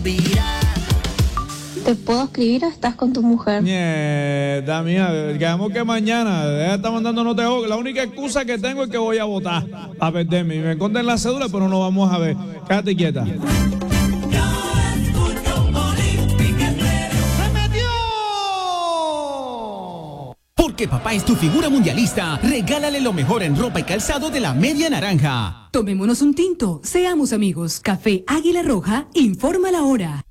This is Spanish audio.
¿Te puedo escribir o estás con tu mujer? Nieta mía, quedamos que mañana, deja de estar mandando no te jodas. La única excusa que tengo es que voy a votar a perderme. Y me esconden la cédula, pero no vamos a ver. Quédate quieta. Porque papá es tu figura mundialista, regálale lo mejor en ropa y calzado de la Media Naranja. Tomémonos un tinto, seamos amigos. Café Águila Roja, informa la hora.